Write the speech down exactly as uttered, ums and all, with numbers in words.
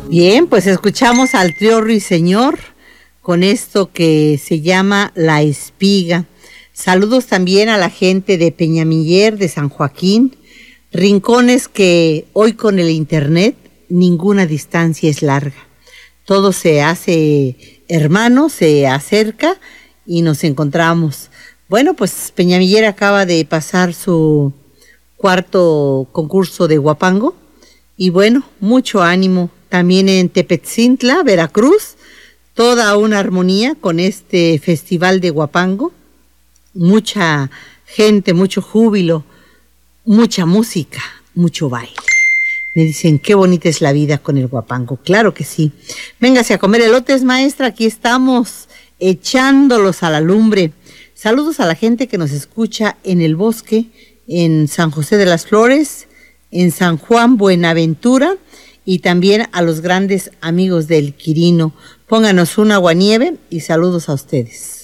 Bien, pues escuchamos al trío Ruiseñor con esto que se llama La Espiga. Saludos también a la gente de Peñamiller, de San Joaquín, rincones que hoy con el internet ninguna distancia es larga. Todo se hace hermano, se acerca y nos encontramos. Bueno, pues Peñamiller acaba de pasar su cuarto concurso de Huapango y bueno, mucho ánimo. También en Tepetzintla, Veracruz, toda una armonía con este festival de Huapango. Mucha gente, mucho júbilo, mucha música, mucho baile. Me dicen, qué bonita es la vida con el Huapango. Claro que sí. Véngase a comer elotes, maestra. Aquí estamos echándolos a la lumbre. Saludos a la gente que nos escucha en el bosque, en San José de las Flores, en San Juan Buenaventura, y también a los grandes amigos del Quirino. Pónganos un aguanieve y saludos a ustedes.